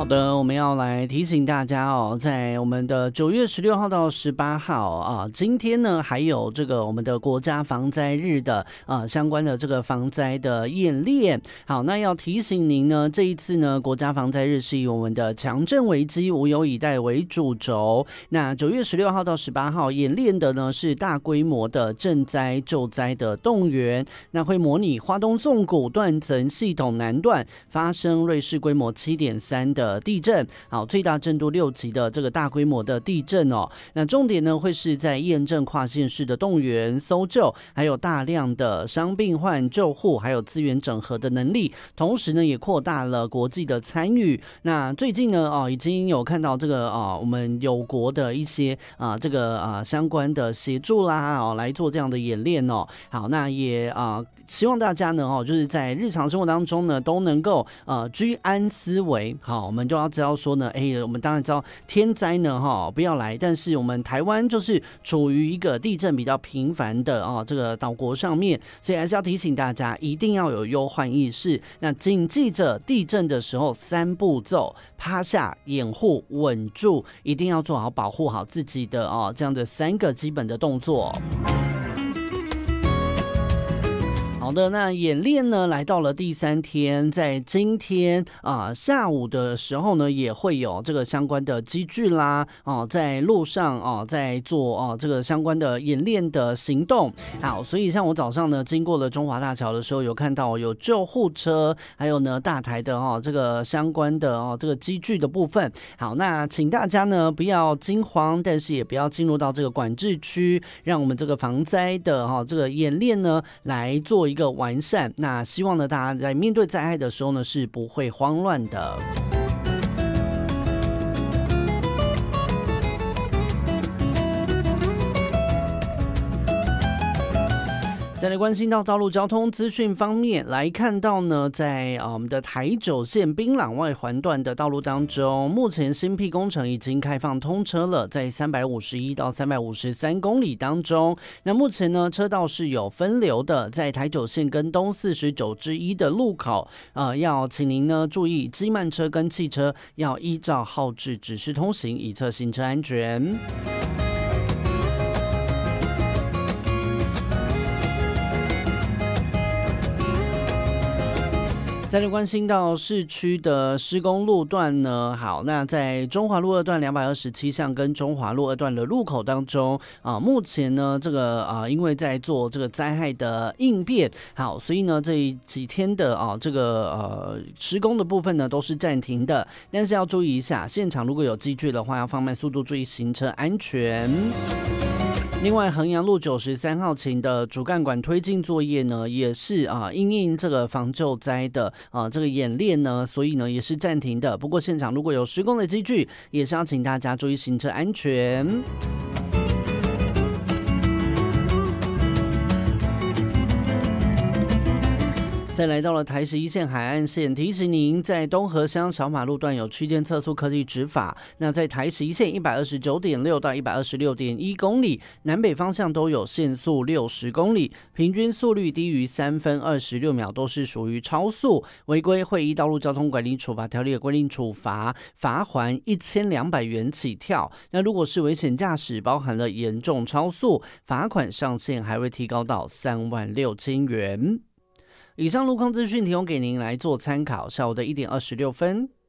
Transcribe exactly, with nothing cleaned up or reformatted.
好的，我们要来提醒大家哦，在我们的九月十六号到十八号啊，今天呢还有这个我们的国家防灾日的啊相关的这个防灾的演练。好，那要提醒您呢，这一次呢国家防灾日是以我们的强震危机无有以待为主轴。那九月十六号到十八号演练的呢是大规模的震灾救灾的动员，那会模拟花东纵谷断层系统南段发生瑞士规模七点三的地震，好，最大震度六级的这个大规模的地震哦。那重点呢会是在验证跨县市的动员搜救，还有大量的伤病患救护，还有资源整合的能力。同时呢，也扩大了国际的参与。那最近呢，哦，已经有看到这个啊、哦，我们友国的一些啊、呃，这个啊、呃、相关的协助啦，哦，来做这样的演练哦。好，那也啊、呃，希望大家呢，哦，就是在日常生活当中呢，都能够呃居安思危。好，我们就要知道说呢，哎，我们当然知道天灾呢，哈，不要来，但是我们台湾就是处于一个地震比较频繁的哦这个岛国上面，所以还是要提醒大家，一定要有忧患意识。那谨记着地震的时候三步骤：趴下、掩护、稳住，一定要做好保护好自己的哦这样的三个基本的动作。好的，那演练呢来到了第三天，在今天啊、呃、下午的时候呢，也会有这个相关的机具啦，哦、呃，在路上哦、呃，在做哦、呃、这个相关的演练的行动。好，所以像我早上呢经过了中华大桥的时候，有看到有救护车，还有呢大台的哦这个相关的哦这个机具的部分。好，那请大家呢不要惊慌，但是也不要进入到这个管制区，让我们这个防灾的哈、哦、这个演练呢来做一个完善。那希望呢大家在面对灾害的时候呢是不会慌乱的。再来关心到道路交通资讯方面，来看到呢，在、呃、我们的台九线槟榔外环段的道路当中，目前新闢工程已经开放通车了，在三百五十一到三百五十三公里当中，那目前呢车道是有分流的，在台九线跟东四十九之一的路口，呃，要请您呢注意，机慢车跟汽车要依照号志指示通行，以策行车安全。再来关心到市区的施工路段呢，好，那在中华路二段两百二十七巷跟中华路二段的路口当中啊，目前呢这个啊，因为在做这个灾害的应变，好，所以呢这几天的啊这个呃施工的部分呢都是暂停的，但是要注意一下，现场如果有机具的话，要放慢速度，注意行车安全。另外，衡阳路九十三号前的主干管推进作业呢，也是啊，因应这个防救灾的啊这个演练呢，所以呢也是暂停的。不过现场如果有施工的机具，也是要请大家注意行车安全。再来到了台十一线海岸线，提醒您在东河乡小马路段有区间测速科技执法。那在台十一线一百二十九点六到一百二十六点一公里，南北方向都有限速六十公里，平均速率低于三分二十六秒，都是属于超速，违规会依道路交通管理处罚条例的规定处罚，罚锾一千两百元起跳。那如果是危险驾驶，包含了严重超速，罚款上限还会提高到三万六千元。以上路况资讯提供给您来做参考，下午的一点二十六分。